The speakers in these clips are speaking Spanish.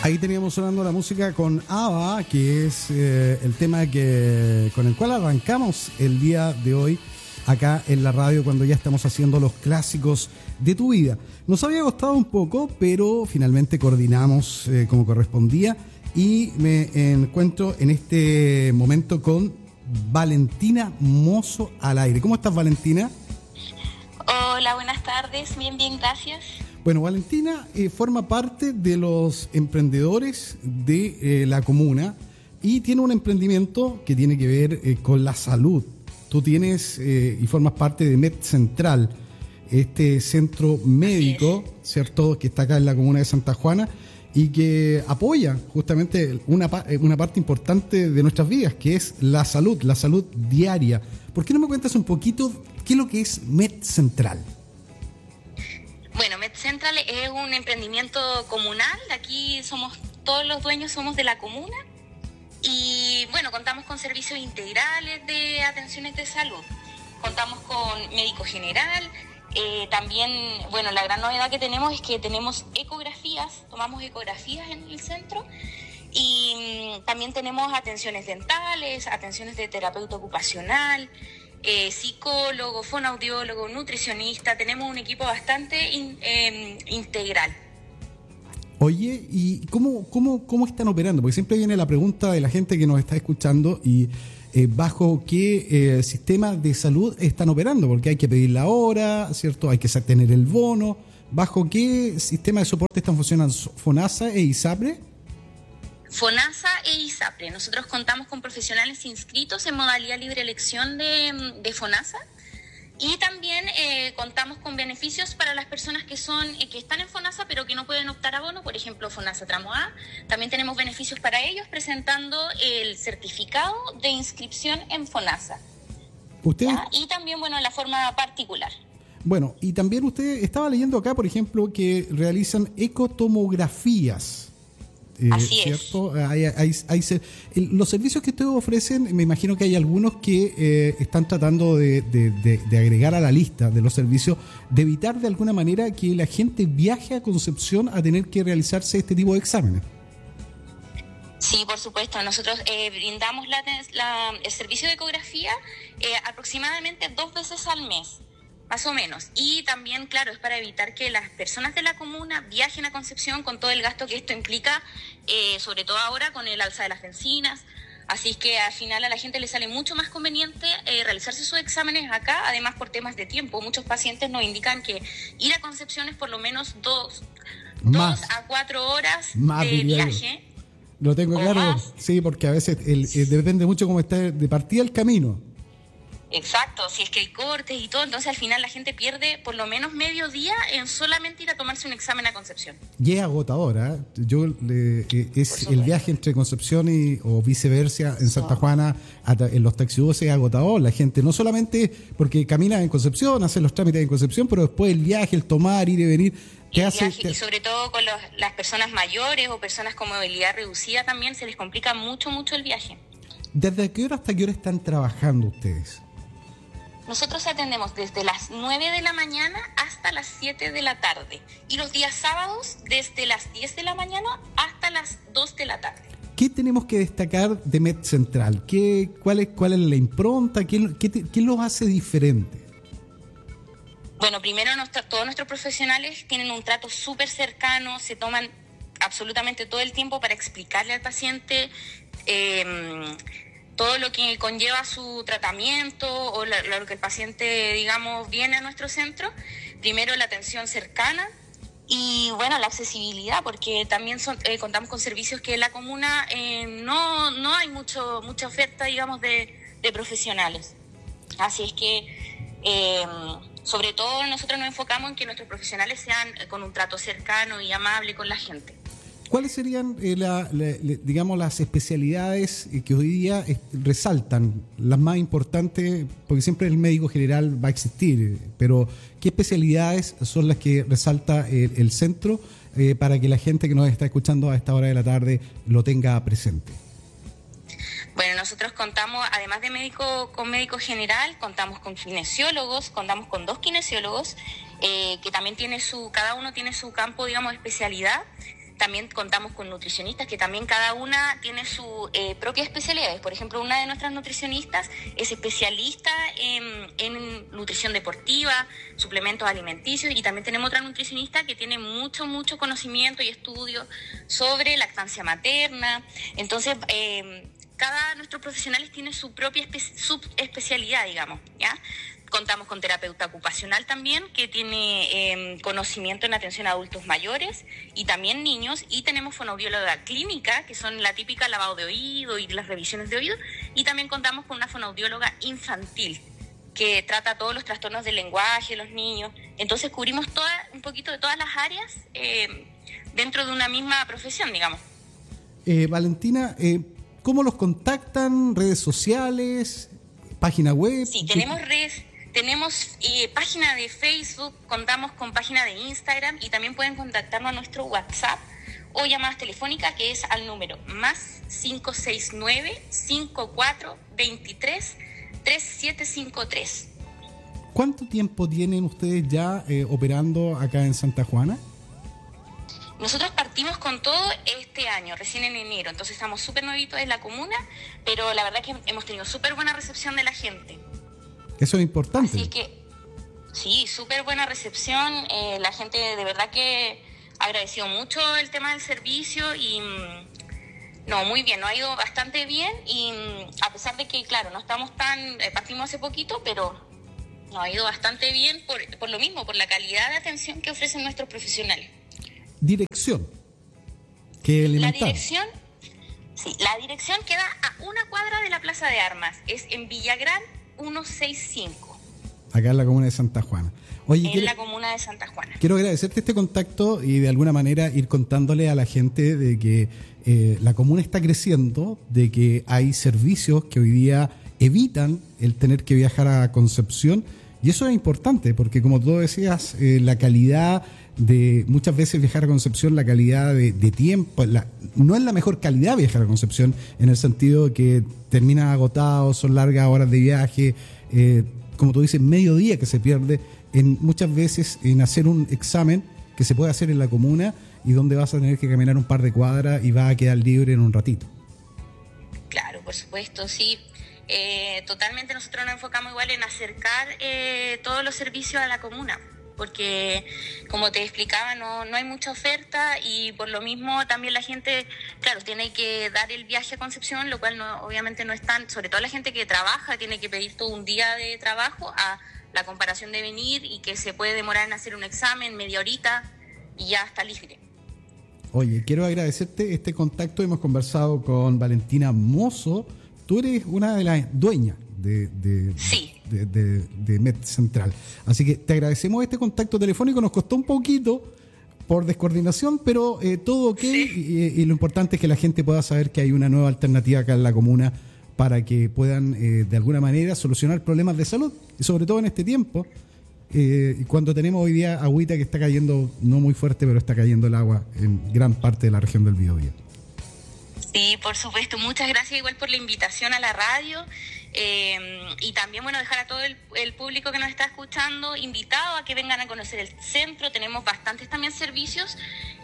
Ahí teníamos sonando la música con ABBA, que es el tema con el cual arrancamos el día de hoy acá en la radio cuando ya estamos haciendo los clásicos de tu vida. Nos había costado un poco, pero finalmente coordinamos como correspondía y me encuentro en este momento con Valentina Mozo al aire. ¿Cómo estás, Valentina? Hola, buenas tardes. Bien, gracias. Bueno, Valentina forma parte de los emprendedores de la comuna y tiene un emprendimiento que tiene que ver con la salud. Tú tienes y formas parte de Med Central, este centro médico, ¿cierto?, que está acá en la comuna de Santa Juana y que apoya justamente una parte importante de nuestras vidas, que es la salud diaria. ¿Por qué no me cuentas un poquito qué es lo que es Med Central? Bueno, Med Central es un emprendimiento comunal. Aquí todos los dueños somos de la comuna y bueno, contamos con servicios integrales de atenciones de salud. Contamos con médico general. También, bueno, la gran novedad que tenemos es que tenemos ecografías, tomamos ecografías en el centro y también tenemos atenciones dentales, atenciones de terapeuta ocupacional, psicólogo, fonoaudiólogo, nutricionista. Tenemos un equipo bastante integral. Oye, ¿y cómo están operando? Porque siempre viene la pregunta de la gente que nos está escuchando y bajo qué sistema de salud están operando, porque hay que pedir la hora, ¿cierto? Hay que tener el bono. ¿Bajo qué sistema de soporte están funcionando FONASA e ISAPRE? FONASA e ISAPRE. Nosotros contamos con profesionales inscritos en modalidad libre elección de FONASA y también contamos con beneficios para las personas que están en FONASA pero que no pueden optar a bono, por ejemplo FONASA Tramo A. También tenemos beneficios para ellos presentando el certificado de inscripción en FONASA. Y también, bueno, la forma particular. Bueno, y también usted estaba leyendo acá, por ejemplo, que realizan ecotomografías. Así ¿cierto? Los servicios que ustedes ofrecen, me imagino que hay algunos que están tratando de agregar a la lista de los servicios, de evitar de alguna manera que la gente viaje a Concepción a tener que realizarse este tipo de exámenes. Sí, por supuesto. Nosotros brindamos el servicio de ecografía aproximadamente 2 veces al mes. Más o menos. Y también, claro, es para evitar que las personas de la comuna viajen a Concepción con todo el gasto que esto implica, sobre todo ahora con el alza de las bencinas. Así es que al final a la gente le sale mucho más conveniente realizarse sus exámenes acá, además por temas de tiempo. Muchos pacientes nos indican que ir a Concepción es por lo menos 2 a 4 horas de viaje. Lo tengo claro, más. Sí, porque a veces depende mucho cómo está de partida el camino. Exacto, si es que hay cortes y todo, entonces al final la gente pierde por lo menos medio día en solamente ir a tomarse un examen a Concepción. Y es agotadora, el viaje entre Concepción o viceversa en Santa Juana, en los taxibús es agotador. La gente no solamente porque camina en Concepción, hace los trámites en Concepción, pero después el viaje, el tomar, ir y venir. Y sobre todo con las personas mayores o personas con movilidad reducida también se les complica mucho el viaje. ¿Desde qué hora hasta qué hora están trabajando ustedes? Nosotros atendemos desde las 9 de la mañana hasta las 7 de la tarde. Y los días sábados desde las 10 de la mañana hasta las 2 de la tarde. ¿Qué tenemos que destacar de Med Central? ¿Cuál es la impronta? ¿Qué los hace diferente? Bueno, primero todos nuestros profesionales tienen un trato súper cercano, se toman absolutamente todo el tiempo para explicarle al paciente todo lo que conlleva su tratamiento o lo que el paciente, digamos, viene a nuestro centro. Primero la atención cercana y, bueno, la accesibilidad, porque también contamos con servicios que en la comuna no hay mucha oferta, digamos, de profesionales. Así es que, sobre todo, nosotros nos enfocamos en que nuestros profesionales sean con un trato cercano y amable con la gente. ¿Cuáles serían, digamos, las especialidades que hoy día resaltan, las más importantes? Porque siempre el médico general va a existir, pero ¿qué especialidades son las que resalta el centro para que la gente que nos está escuchando a esta hora de la tarde lo tenga presente? Bueno, nosotros contamos, además de médico general, contamos con kinesiólogos, contamos con 2 kinesiólogos, que también cada uno tiene su campo, digamos, de especialidad. También contamos con nutricionistas que también cada una tiene su propia especialidad. Por ejemplo, una de nuestras nutricionistas es especialista en nutrición deportiva, suplementos alimenticios, y también tenemos otra nutricionista que tiene mucho conocimiento y estudio sobre lactancia materna. Entonces, cada nuestros profesionales tiene su propia subespecialidad, digamos, ¿ya? Contamos con terapeuta ocupacional también, que tiene conocimiento en atención a adultos mayores y también niños. Y tenemos fonoaudióloga clínica, que son la típica lavado de oído y las revisiones de oído. Y también contamos con una fonoaudióloga infantil, que trata todos los trastornos del lenguaje de los niños. Entonces cubrimos un poquito de todas las áreas dentro de una misma profesión, digamos. Valentina, ¿cómo los contactan? ¿Redes sociales? ¿Página web? Sí, tenemos redes. Tenemos página de Facebook, contamos con página de Instagram, y también pueden contactarnos a nuestro WhatsApp o llamadas telefónicas, que es al número más 569-5423-3753. ¿Cuánto tiempo tienen ustedes ya operando acá en Santa Juana? Nosotros partimos con todo este año, recién en enero, entonces estamos súper nuevitos en la comuna, pero la verdad que hemos tenido súper buena recepción de la gente. Eso es importante. Así que, sí, súper buena recepción. La gente de verdad que agradeció mucho el tema del servicio y no, muy bien, nos ha ido bastante bien, y a pesar de que, claro, no estamos partimos hace poquito, pero nos ha ido bastante bien por lo mismo, por la calidad de atención que ofrecen nuestros profesionales. Dirección, que elemental. La dirección queda a una cuadra de la Plaza de Armas, es en Villagrán 165. Acá en la comuna de Santa Juana. Oye, la comuna de Santa Juana. Quiero agradecerte este contacto y de alguna manera ir contándole a la gente de que la comuna está creciendo, de que hay servicios que hoy día evitan el tener que viajar a Concepción, y eso es importante porque, como tú decías, la calidad de muchas veces viajar a Concepción, la calidad de tiempo, no es la mejor calidad viajar a Concepción, en el sentido de que termina agotado, son largas horas de viaje, como tú dices, medio día que se pierde muchas veces en hacer un examen que se puede hacer en la comuna y donde vas a tener que caminar un par de cuadras y vas a quedar libre en un ratito. Claro, por supuesto, sí. Totalmente, nosotros nos enfocamos igual en acercar todos los servicios a la comuna, porque como te explicaba, no hay mucha oferta, y por lo mismo también la gente, claro, tiene que dar el viaje a Concepción, lo cual obviamente no es tan, sobre todo la gente que trabaja, tiene que pedir todo un día de trabajo a la comparación de venir y que se puede demorar en hacer un examen media horita y ya está libre. Oye, quiero agradecerte este contacto. Hemos conversado con Valentina Mozo. Tú eres una de las dueñas sí, de Med Central. Así que te agradecemos este contacto telefónico. Nos costó un poquito por descoordinación, pero todo ok. Sí. Y lo importante es que la gente pueda saber que hay una nueva alternativa acá en la comuna para que puedan de alguna manera solucionar problemas de salud, y sobre todo en este tiempo, cuando tenemos hoy día agüita que está cayendo, no muy fuerte, pero está cayendo el agua en gran parte de la región del Biobío. Sí, por supuesto. Muchas gracias igual por la invitación a la radio, y también, bueno, dejar a todo el público que nos está escuchando invitado a que vengan a conocer el centro. Tenemos bastantes también servicios,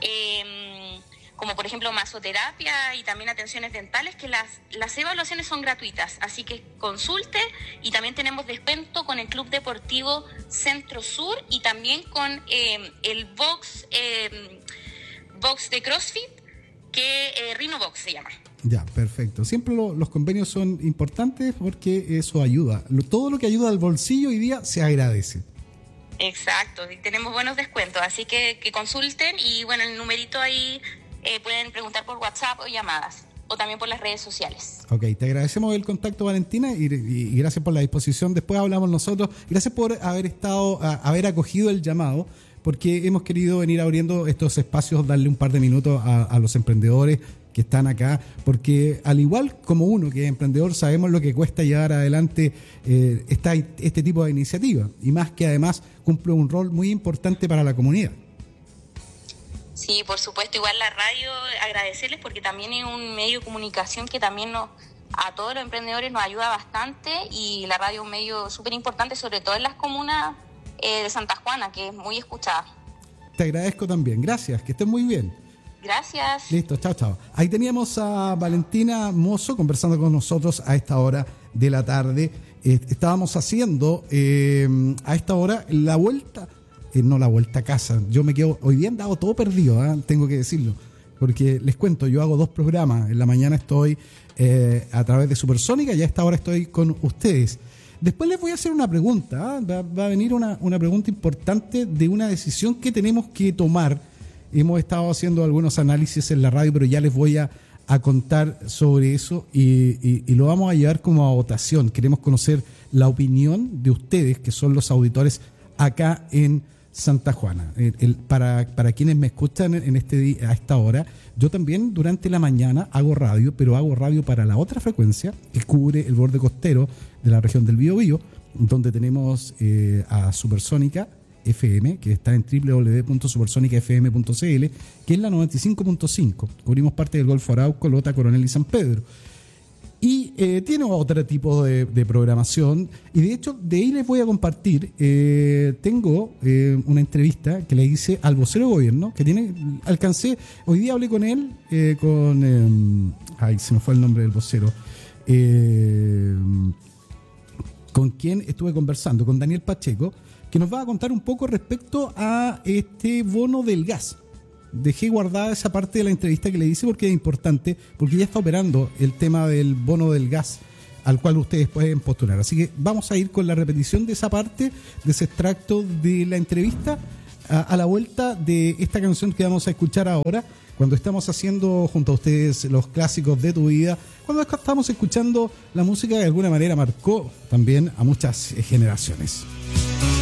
como por ejemplo masoterapia y también atenciones dentales, que las evaluaciones son gratuitas, así que consulte. Y también tenemos descuento con el Club Deportivo Centro Sur y también con el box de CrossFit, que Rhinobox se llama. Ya, perfecto. Siempre los convenios son importantes porque eso ayuda. Todo lo que ayuda al bolsillo hoy día se agradece. Exacto, y tenemos buenos descuentos, así que consulten, y bueno, el numerito ahí pueden preguntar por WhatsApp o llamadas, o también por las redes sociales. Ok, te agradecemos el contacto, Valentina, y gracias por la disposición. Después hablamos nosotros. Gracias por haber acogido el llamado, porque hemos querido venir abriendo estos espacios, darle un par de minutos a los emprendedores que están acá, porque al igual como uno que es emprendedor, sabemos lo que cuesta llevar adelante este tipo de iniciativa, y más que además cumple un rol muy importante para la comunidad. Sí, por supuesto. Igual la radio, agradecerles porque también es un medio de comunicación que también a todos los emprendedores nos ayuda bastante, y la radio es un medio súper importante, sobre todo en las comunas de Santa Juana, que es muy escuchada. Te agradezco también. Gracias, que estés muy bien. Gracias. Listo, chao, chao. Ahí teníamos a Valentina Mozo conversando con nosotros a esta hora de la tarde. Estábamos haciendo a esta hora la vuelta, no la vuelta a casa. Yo me quedo, hoy día he andado todo perdido, tengo que decirlo. Porque les cuento, yo hago 2 programas. En la mañana estoy a través de Supersónica y a esta hora estoy con ustedes. Después les voy a hacer una pregunta. Va a venir una pregunta importante de una decisión que tenemos que tomar. Hemos estado haciendo algunos análisis en la radio, pero ya les voy a contar sobre eso y lo vamos a llevar como a votación. Queremos conocer la opinión de ustedes, que son los auditores acá en Santa Juana. Para quienes me escuchan en este día, a esta hora, yo también durante la mañana hago radio, pero hago radio para la otra frecuencia que cubre el borde costero de la región del Biobío, donde tenemos a Supersónica FM, que está en www.supersonicafm.cl, que es la 95.5. Cubrimos parte del Golfo Arauco, Lota, Coronel y San Pedro. Y tiene otro tipo de programación. Y de hecho, de ahí les voy a compartir. Tengo una entrevista que le hice al vocero de gobierno, que alcancé, hoy día hablé con él, se me fue el nombre del vocero, con quien estuve conversando, con Daniel Pacheco, que nos va a contar un poco respecto a este bono del gas. Dejé guardada esa parte de la entrevista que le hice porque es importante, porque ya está operando el tema del bono del gas al cual ustedes pueden postular. Así que vamos a ir con la repetición de esa parte, de ese extracto de la entrevista, a la vuelta de esta canción que vamos a escuchar ahora, cuando estamos haciendo junto a ustedes los clásicos de tu vida, cuando estamos escuchando la música que de alguna manera marcó también a muchas generaciones.